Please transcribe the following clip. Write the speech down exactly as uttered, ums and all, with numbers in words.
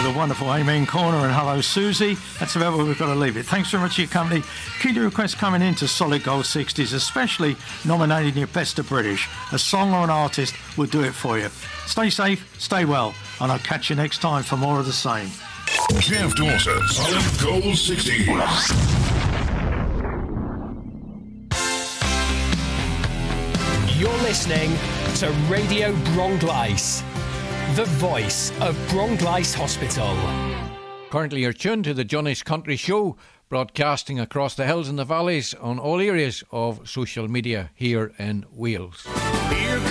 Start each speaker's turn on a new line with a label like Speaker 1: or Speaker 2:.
Speaker 1: with a wonderful Amen Corner and Hello Susie. That's about where we've got to leave it. Thanks very much for your company. Keep your requests coming in to Solid Gold sixties, especially nominating your best of British. A song or an artist will do it for you. Stay safe, stay well, and I'll catch you next time for more of the same.
Speaker 2: Jeff Dawson, Solid Gold sixties.
Speaker 3: You're listening to Radio Bronglice, the voice of Bronglice Hospital.
Speaker 4: Currently you're tuned to the Johnny's Country Show, broadcasting across the hills and the valleys on all areas of social media here in Wales.
Speaker 2: Here